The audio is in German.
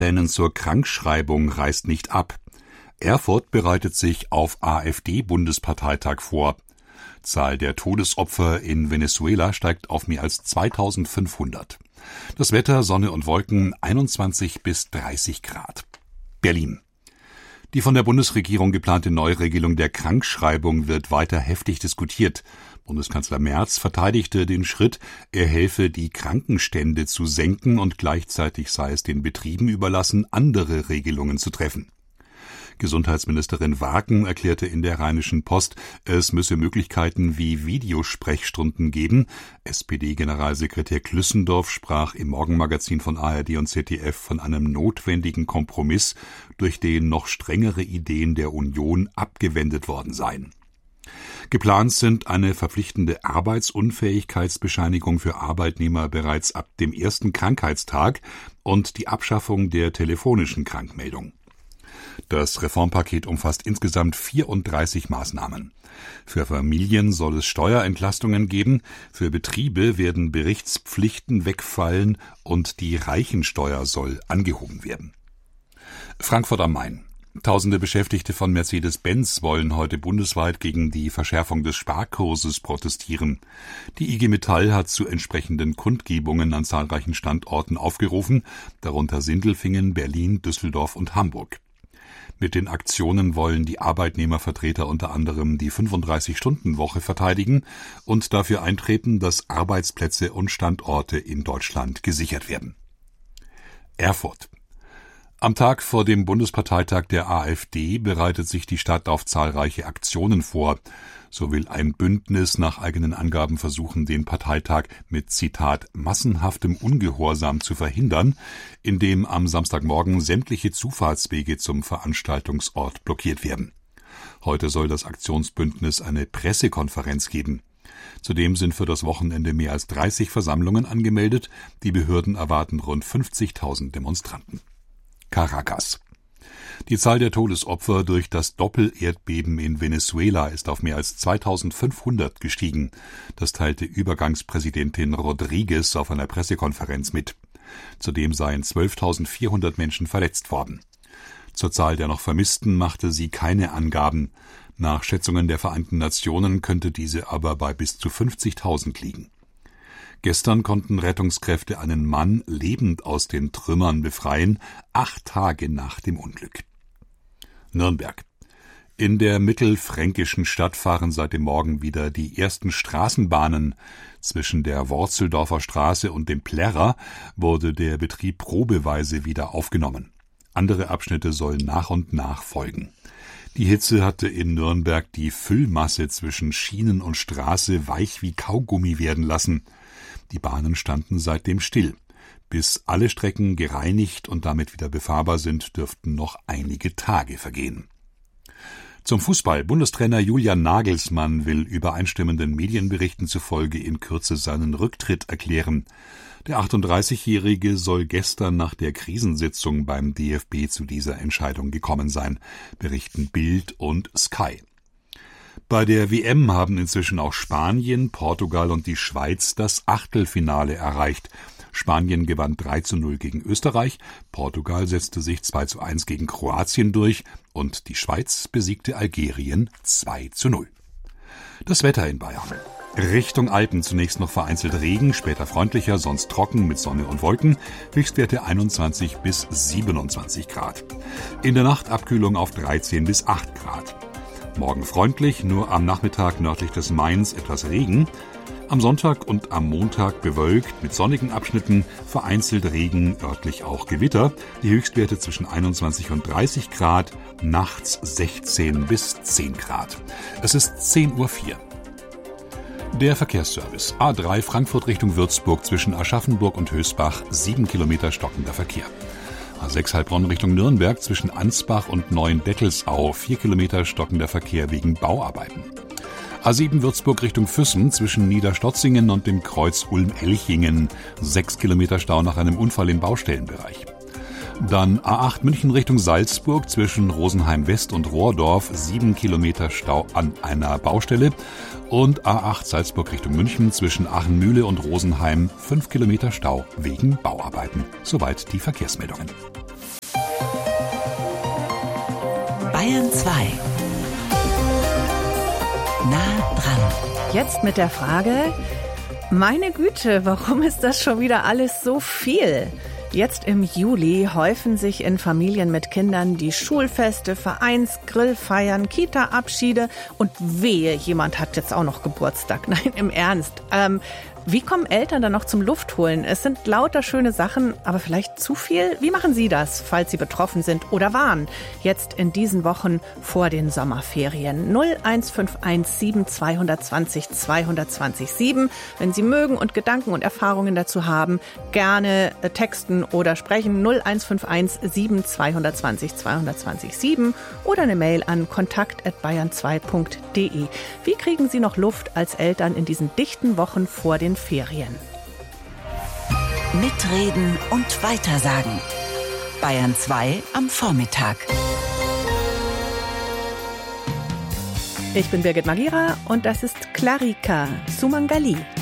Plänen zur Krankschreibung reißt nicht ab. Erfurt bereitet sich auf AfD-Bundesparteitag vor. Zahl der Todesopfer in Venezuela steigt auf mehr als 2500. Das Wetter, Sonne und Wolken, 21 bis 30 Grad. Berlin. Die von der Bundesregierung geplante Neuregelung der Krankschreibung wird weiter heftig diskutiert. Bundeskanzler Merz verteidigte den Schritt, er helfe, die Krankenstände zu senken und gleichzeitig sei es den Betrieben überlassen, andere Regelungen zu treffen. Gesundheitsministerin Waken erklärte in der Rheinischen Post, es müsse Möglichkeiten wie Videosprechstunden geben. SPD-Generalsekretär Klüssendorf sprach im Morgenmagazin von ARD und ZDF von einem notwendigen Kompromiss, durch den noch strengere Ideen der Union abgewendet worden seien. Geplant sind eine verpflichtende Arbeitsunfähigkeitsbescheinigung für Arbeitnehmer bereits ab dem ersten Krankheitstag und die Abschaffung der telefonischen Krankmeldung. Das Reformpaket umfasst insgesamt 34 Maßnahmen. Für Familien soll es Steuerentlastungen geben, für Betriebe werden Berichtspflichten wegfallen und die Reichensteuer soll angehoben werden. Frankfurt am Main. Tausende Beschäftigte von Mercedes-Benz wollen heute bundesweit gegen die Verschärfung des Sparkurses protestieren. Die IG Metall hat zu entsprechenden Kundgebungen an zahlreichen Standorten aufgerufen, darunter Sindelfingen, Berlin, Düsseldorf und Hamburg. Mit den Aktionen wollen die Arbeitnehmervertreter unter anderem die 35-Stunden-Woche verteidigen und dafür eintreten, dass Arbeitsplätze und Standorte in Deutschland gesichert werden. Erfurt. Am Tag vor dem Bundesparteitag der AfD bereitet sich die Stadt auf zahlreiche Aktionen vor. So will ein Bündnis nach eigenen Angaben versuchen, den Parteitag mit, Zitat, massenhaftem Ungehorsam zu verhindern, indem am Samstagmorgen sämtliche Zufahrtswege zum Veranstaltungsort blockiert werden. Heute soll das Aktionsbündnis eine Pressekonferenz geben. Zudem sind für das Wochenende mehr als 30 Versammlungen angemeldet. Die Behörden erwarten rund 50.000 Demonstranten. Caracas. Die Zahl der Todesopfer durch das Doppelerdbeben in Venezuela ist auf mehr als 2500 gestiegen. Das teilte Übergangspräsidentin Rodriguez auf einer Pressekonferenz mit. Zudem seien 12.400 Menschen verletzt worden. Zur Zahl der noch Vermissten machte sie keine Angaben. Nach Schätzungen der Vereinten Nationen könnte diese aber bei bis zu 50.000 liegen. Gestern konnten Rettungskräfte einen Mann lebend aus den Trümmern befreien, 8 Tage nach dem Unglück. Nürnberg. In der mittelfränkischen Stadt fahren seit dem Morgen wieder die ersten Straßenbahnen. Zwischen der Worzeldorfer Straße und dem Plärrer wurde der Betrieb probeweise wieder aufgenommen. Andere Abschnitte sollen nach und nach folgen. Die Hitze hatte in Nürnberg die Füllmasse zwischen Schienen und Straße weich wie Kaugummi werden lassen. Die Bahnen standen seitdem still. Bis alle Strecken gereinigt und damit wieder befahrbar sind, dürften noch einige Tage vergehen. Zum Fußball. Bundestrainer Julian Nagelsmann will übereinstimmenden Medienberichten zufolge in Kürze seinen Rücktritt erklären. Der 38-Jährige soll gestern nach der Krisensitzung beim DFB zu dieser Entscheidung gekommen sein, berichten Bild und Sky. Bei der WM haben inzwischen auch Spanien, Portugal und die Schweiz das Achtelfinale erreicht. Spanien gewann 3:0 gegen Österreich, Portugal setzte sich 2:1 gegen Kroatien durch und die Schweiz besiegte Algerien 2:0. Das Wetter in Bayern. Richtung Alpen zunächst noch vereinzelt Regen, später freundlicher, sonst trocken mit Sonne und Wolken, Höchstwerte 21 bis 27 Grad. In der Nacht Abkühlung auf 13 bis 8 Grad. Morgen freundlich, nur am Nachmittag nördlich des Mains etwas Regen. Am Sonntag und am Montag bewölkt mit sonnigen Abschnitten, vereinzelt Regen, örtlich auch Gewitter. Die Höchstwerte zwischen 21 und 30 Grad, nachts 16 bis 10 Grad. Es ist 10:04 Uhr. Der Verkehrsservice. A3 Frankfurt Richtung Würzburg zwischen Aschaffenburg und Hösbach, 7 Kilometer stockender Verkehr. A6 Heilbronn Richtung Nürnberg zwischen Ansbach und Neuendettelsau, 4 Kilometer stockender Verkehr wegen Bauarbeiten. A7 Würzburg Richtung Füssen zwischen Niederstotzingen und dem Kreuz Ulm-Elchingen, 6 Kilometer Stau nach einem Unfall im Baustellenbereich. Dann A8 München Richtung Salzburg zwischen Rosenheim West und Rohrdorf, 7 Kilometer Stau an einer Baustelle. Und A8 Salzburg Richtung München zwischen Achenmühle und Rosenheim, 5 Kilometer Stau wegen Bauarbeiten. Soweit die Verkehrsmeldungen. Bayern 2. Nah dran. Jetzt mit der Frage, meine Güte, warum ist das schon wieder alles so viel? Jetzt im Juli häufen sich in Familien mit Kindern die Schulfeste, Grillfeiern, Kita-Abschiede und wehe, jemand hat jetzt auch noch Geburtstag. Nein, im Ernst. Wie kommen Eltern dann noch zum Luftholen? Es sind lauter schöne Sachen, aber vielleicht zu viel? Wie machen Sie das, falls Sie betroffen sind oder waren? Jetzt in diesen Wochen vor den Sommerferien. 01517 220 220 7. Wenn Sie mögen und Gedanken und Erfahrungen dazu haben, gerne texten oder sprechen. 0151 220 220 7 oder eine Mail an kontakt@bayern2.de. Wie kriegen Sie noch Luft als Eltern in diesen dichten Wochen vor den Ferien? Mitreden und weitersagen. Bayern 2 am Vormittag. Ich bin Birgit Magira und das ist Klarica Sumangali.